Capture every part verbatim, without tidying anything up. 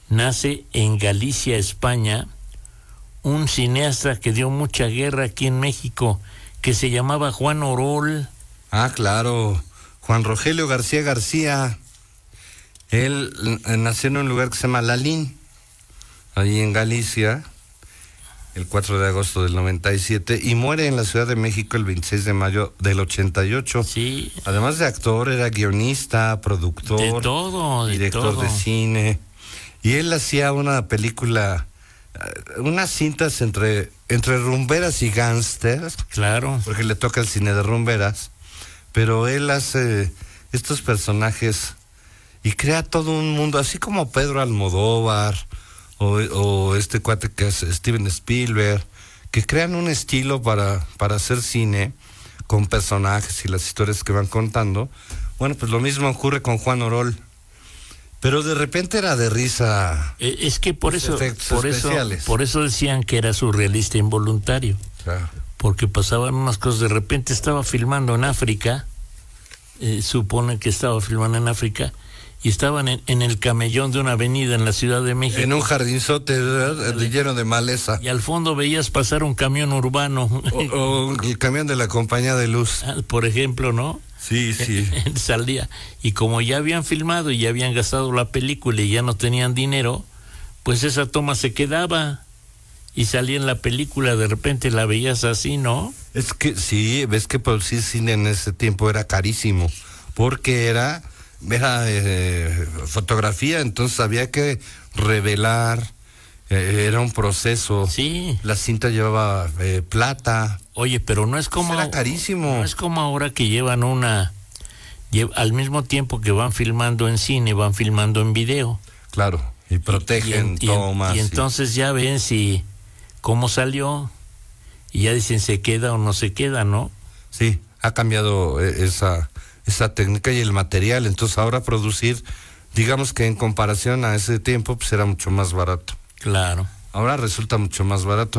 nace en Galicia, España, un cineasta que dio mucha guerra aquí en México, que se llamaba Juan Orol. Ah, claro, Juan Rogelio García García. Él eh, nació en un lugar que se llama Lalín, ahí en Galicia, el cuatro de agosto del noventa y siete, y muere en la Ciudad de México el veintiséis de mayo del ochenta y ocho. Sí. Además de actor, era guionista, productor, de todo, de director todo. de cine. Y él hacía una película, unas cintas entre, entre rumberas y gángsters. Claro. Porque le toca el cine de rumberas. Pero él hace estos personajes y crea todo un mundo, así como Pedro Almodóvar o, o este cuate que es Steven Spielberg, que crean un estilo para, para hacer cine con personajes y las historias que van contando. Bueno, pues lo mismo ocurre con Juan Orol. Pero de repente era de risa. Eh, es que por eso, por eso, especiales. por eso decían que era surrealista involuntario. Claro. Porque pasaban unas cosas. De repente estaba filmando en África, eh, supone que estaba filmando en África, y estaban en, en el camellón de una avenida en la Ciudad de México. En un jardinzote, ¿verdad? Lleno de maleza. Y al fondo veías pasar un camión urbano. O, o el camión de la compañía de luz. Por ejemplo, ¿no? Sí, sí. Salía. Y como ya habían filmado y ya habían gastado la película y ya no tenían dinero, pues esa toma se quedaba y salía en la película. De repente la veías así, ¿no? Es que sí, ves que producir cine en ese tiempo era carísimo, porque era, era eh, fotografía, entonces había que revelar, eh, era un proceso. Sí. La cinta llevaba eh, plata. Oye, pero no es como... Era carísimo. No es como ahora que llevan una... Lle, al mismo tiempo que van filmando en cine, van filmando en video. Claro, y protegen y, y, tomas. Y, y entonces ya ven si... cómo salió, y ya dicen se queda o no se queda, ¿no? Sí, ha cambiado esa, esa técnica y el material. Entonces ahora producir, digamos que en comparación a ese tiempo, pues era mucho más barato. Claro. Ahora resulta mucho más barato.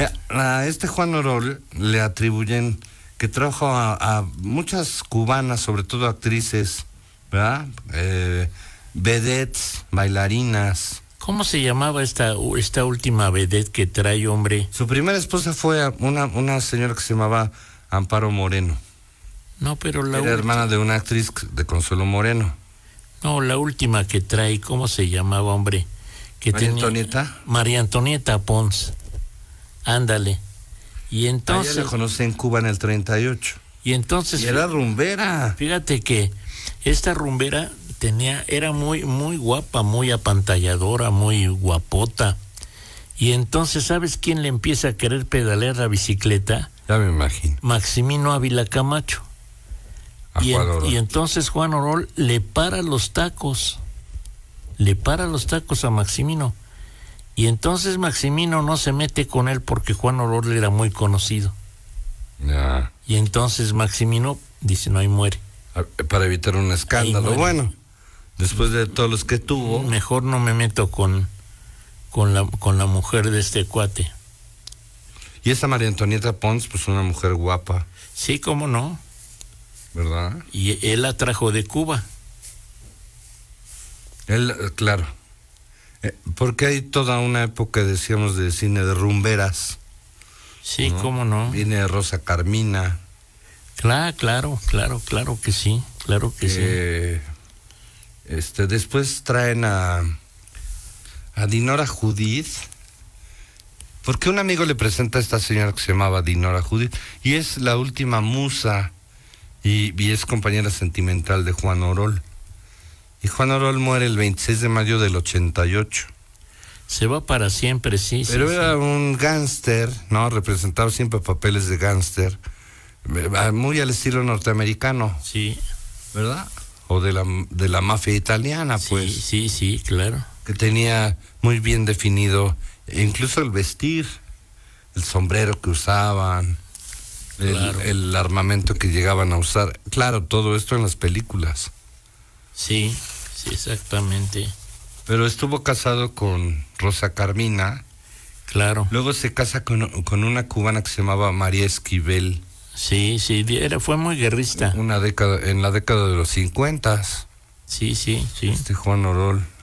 A este Juan Orol le atribuyen que trajo a, a muchas cubanas, sobre todo actrices, ¿verdad? Eh, vedettes, bailarinas. ¿Cómo se llamaba esta esta última vedette que trae, hombre? Su primera esposa fue una, una señora que se llamaba Amparo Moreno. No, pero la Era hermana de una actriz de Consuelo Moreno. No, la última que trae, ¿cómo se llamaba, hombre? Que María tenía, Antonieta. María Antonieta Pons. Ándale. Y entonces... Ella la conocí en Cuba en el treinta y ocho. Y entonces... Y era rumbera. Fíjate que esta rumbera tenía, era muy, muy guapa, muy apantalladora, muy guapota. Y entonces, ¿sabes quién le empieza a querer pedalear la bicicleta? Ya me imagino. Maximino Ávila Camacho. A Y, Juan en, Orol. y entonces Juan Orol le para los tacos. Le para los tacos a Maximino. Y entonces Maximino no se mete con él porque Juan Orol era muy conocido. Ya. Y entonces Maximino dice, no, ahí muere. Para evitar un escándalo. Bueno, después de todos los que tuvo. Mejor no me meto con, con, la, con la mujer de este cuate. Y esa María Antonieta Pons, pues una mujer guapa. Sí, cómo no. ¿Verdad? Y él la trajo de Cuba. Él, claro. Eh, porque hay toda una época, decíamos, de cine de rumberas. Sí, ¿no? cómo no. Viene Rosa Carmina. Claro, claro, claro, claro que sí, claro que eh, sí. Este, después traen a, a Dinora Judith, porque un amigo le presenta a esta señora que se llamaba Dinora Judith, y es la última musa, y, y es compañera sentimental de Juan Orol. Y Juan Orol muere el veintiséis de mayo del ochenta y ocho. Se va para siempre, sí. Pero sí, era sí. un gángster, ¿no? Representaba siempre papeles de gángster, muy al estilo norteamericano. Sí. ¿Verdad? O de la, de la mafia italiana, pues. Sí, sí, sí, claro. Que tenía muy bien definido, incluso el vestir, el sombrero que usaban, Claro. el, el armamento que llegaban a usar. Claro, todo esto en las películas. Sí, sí, exactamente. Pero estuvo casado con Rosa Carmina. Claro. Luego se casa con, con una cubana que se llamaba María Esquivel. Sí, sí, era, fue muy guerrista. Una década, en la década de los cincuentas. Sí, sí, sí. Este Juan Orol.